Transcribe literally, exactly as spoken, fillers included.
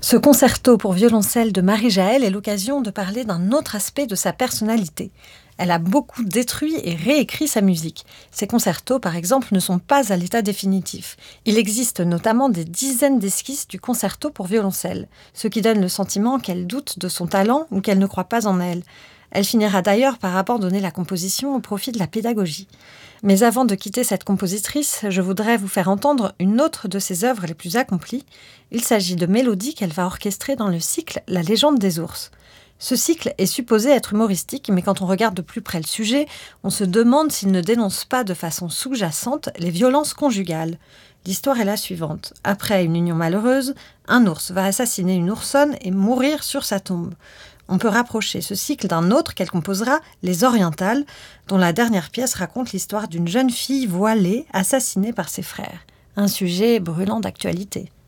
Ce concerto pour violoncelle de Marie Jaël est l'occasion de parler d'un autre aspect de sa personnalité. Elle a beaucoup détruit et réécrit sa musique. Ses concertos, par exemple, ne sont pas à l'état définitif. Il existe notamment des dizaines d'esquisses du concerto pour violoncelle, ce qui donne le sentiment qu'elle doute de son talent ou qu'elle ne croit pas en elle. Elle finira d'ailleurs par abandonner la composition au profit de la pédagogie. Mais avant de quitter cette compositrice, je voudrais vous faire entendre une autre de ses œuvres les plus accomplies. Il s'agit de mélodies qu'elle va orchestrer dans le cycle La légende des ours. Ce cycle est supposé être humoristique, mais quand on regarde de plus près le sujet, on se demande s'il ne dénonce pas de façon sous-jacente les violences conjugales. L'histoire est la suivante. Après une union malheureuse, un ours va assassiner une oursonne et mourir sur sa tombe. On peut rapprocher ce cycle d'un autre qu'elle composera, Les Orientales, dont la dernière pièce raconte l'histoire d'une jeune fille voilée assassinée par ses frères. Un sujet brûlant d'actualité.